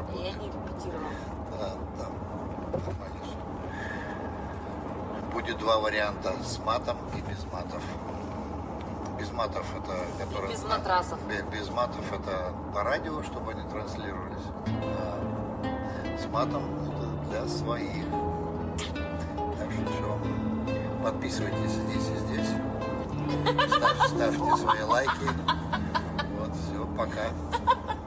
будет. Я не репетировала. Да, понимаешь. Будет два варианта с матом и без матов. Без матов это... Которые, без матрасов. Без матов это по радио, чтобы они транслировались. А с матом это для своих. Так что все. Подписывайтесь здесь и здесь. Ставьте свои лайки. Вот, все, пока.